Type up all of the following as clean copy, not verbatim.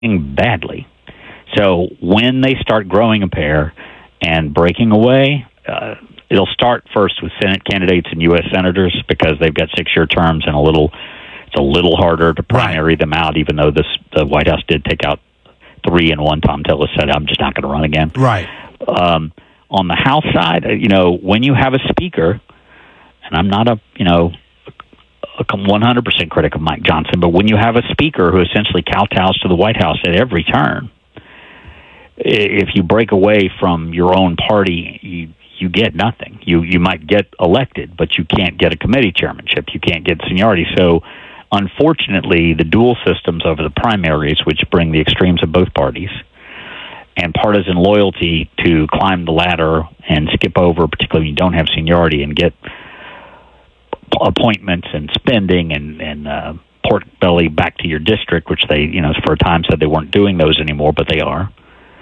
badly. So when they start growing a pair and breaking away, it'll start first with Senate candidates and U.S. senators because they've got 6-year terms and it's a little harder to primary them out, even though the White House did take out 3 and 1. Tom Tillis said, I'm just not going to run again. Right. On the House side, when you have a speaker, and I'm not a 100% critic of Mike Johnson, but when you have a speaker who essentially kowtows to the White House at every turn, if you break away from your own party, you get nothing. You might get elected, but you can't get a committee chairmanship. You can't get seniority. So, unfortunately, the dual systems over the primaries, which bring the extremes of both parties, and partisan loyalty to climb the ladder and skip over, particularly when you don't have seniority, and get appointments and spending and pork belly back to your district, which they, for a time said they weren't doing those anymore, but they are.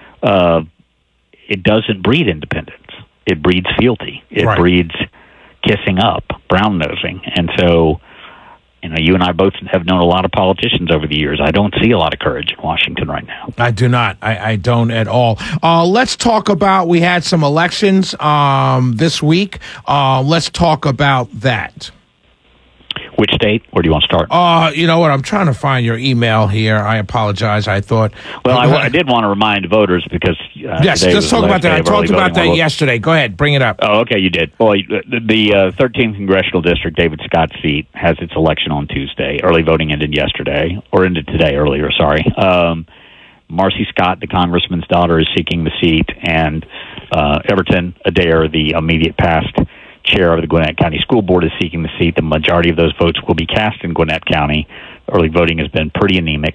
It doesn't breed independence. It breeds fealty. It breeds kissing up, brown-nosing. And so, you and I both have known a lot of politicians over the years. I don't see a lot of courage in Washington right now. I do not. I don't at all. Let's talk about, we had some elections this week. Let's talk about that. Which state? Where do you want to start? You know what? I'm trying to find your email here. I apologize. I thought. Well, I did want to remind voters because. Yes, let's talk about that. I talked about that yesterday. Go ahead. Bring it up. Oh, okay, you did. Well, the 13th Congressional District, David Scott's seat, has its election on Tuesday. Early voting ended yesterday, or ended today earlier, sorry. Marcy Scott, the congressman's daughter, is seeking the seat, and Everton Adair, the immediate past chair of the Gwinnett County School Board, is seeking the seat. The majority of those votes will be cast in Gwinnett County. Early voting has been pretty anemic.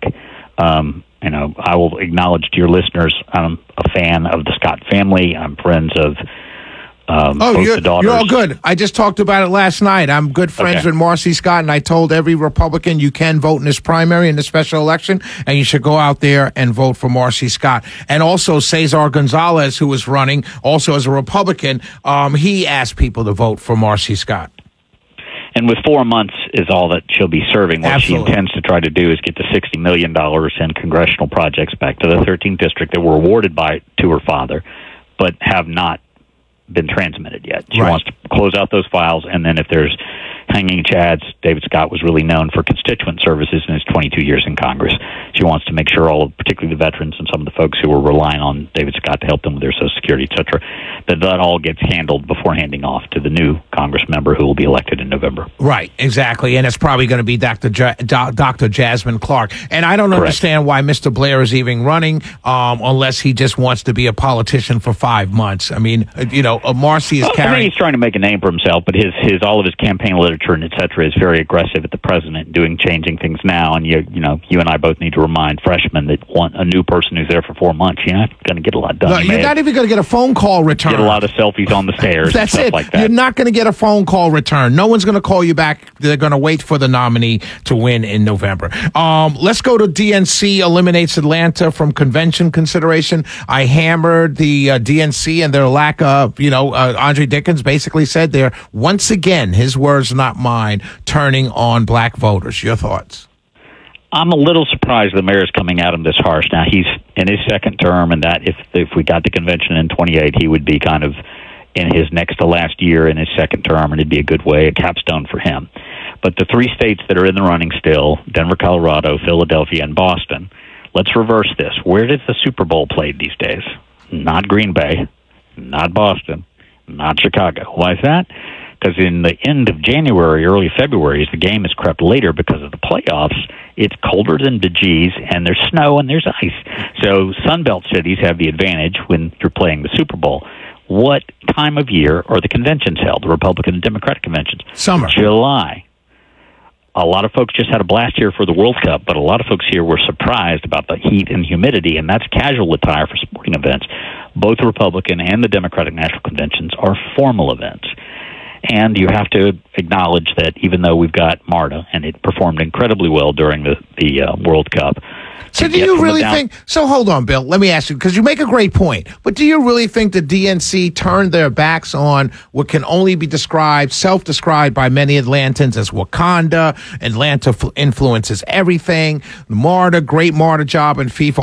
I will acknowledge to your listeners, I'm a fan of the Scott family. I'm friends of both the daughters. You're all good. I just talked about it last night. I'm good friends with Marcy Scott, and I told every Republican you can vote in this primary, in the special election, and you should go out there and vote for Marcy Scott. And also Cesar Gonzalez, who was running, also as a Republican, he asked people to vote for Marcy Scott. And with 4 months is all that she'll be serving. What she intends to try to do is get the $60 million in congressional projects back to the 13th District that were awarded to her father, but have not been transmitted yet. She wants to close out those files, and then if there's hanging chads, David Scott was really known for constituent services in his 22 years in Congress. She wants to make sure particularly the veterans and some of the folks who were relying on David Scott to help them with their Social Security, et cetera, that all gets handled before handing off to the new Congress member who will be elected in November. Right, exactly, and it's probably going to be Dr. Jasmine Clark. And I don't understand why Mr. Blair is even running unless he just wants to be a politician for 5 months. I mean, Marcy is carrying. I think he's trying to make a name for himself, but all of his campaign literature and et cetera is very aggressive at the president, changing things now. And you and I both need to remind freshmen that a new person who's there for 4 months, you're not going to get a lot done. No, you're not even going to get a phone call return. Get a lot of selfies on the stairs. That's and stuff it. Like that. You're not going to get a phone call return. No one's going to call you back. They're going to wait for the nominee to win in November. Let's go to DNC eliminates Atlanta from convention consideration. I hammered the DNC and their lack of, Andre Dickens basically said they're once again, his words, not mine, turning on black voters. Your thoughts? I'm a little surprised the mayor's coming at him this harsh. Now, he's in his second term, and that if we got the convention in 28, he would be kind of in his next to last year in his second term, and it'd be a capstone for him. But the 3 states that are in the running still, Denver, Colorado, Philadelphia, and Boston, let's reverse this. Where is the Super Bowl played these days? Not Green Bay, not Boston, not Chicago. Why is that? Because in the end of January, early February, as the game has crept later because of the playoffs, it's colder than bejeez, and there's snow and there's ice. So Sunbelt cities have the advantage when you're playing the Super Bowl. What time of year are the conventions held, the Republican and Democratic conventions? Summer. July. A lot of folks just had a blast here for the World Cup, but a lot of folks here were surprised about the heat and humidity, and that's casual attire for sporting events. Both the Republican and the Democratic national conventions are formal events. And you have to acknowledge that even though we've got MARTA, and it performed incredibly well during the World Cup, So do you really think, so hold on, Bill, let me ask you, because you make a great point, but do you really think the DNC turned their backs on what can only be self-described by many Atlantans as Wakanda? Atlanta influences everything. Great MARTA job in FIFA.